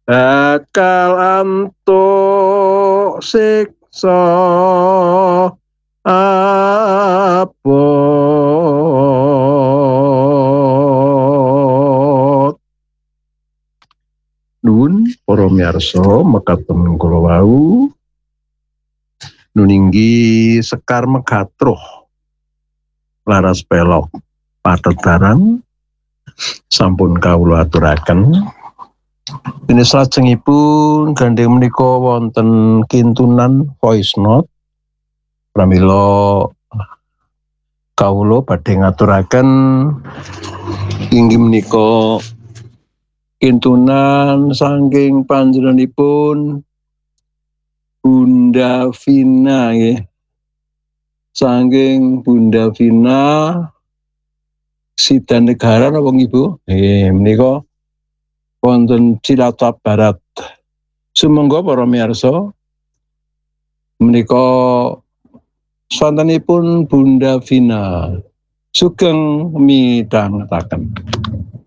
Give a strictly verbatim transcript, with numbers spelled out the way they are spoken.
bakal antuk siksa abot. Nuwun para miyarsa mekaten kula wau nuninggi Sekar Megatruh laras pelok patedaran sampun kawula aturaken. Dene salajengipun gandeng menika wonten kintunan voice note pramila kawula badhe ngaturaken inggih menika kintunan saking panjenenganipun Bunda Vina nggih. Saking Bunda Vina Sidanegara napa Ibu? Nggih menika wonten Cilacap Barat. Sumangga para miyarsa menika sontenipun Bunda Vina sugeng midhangetaken.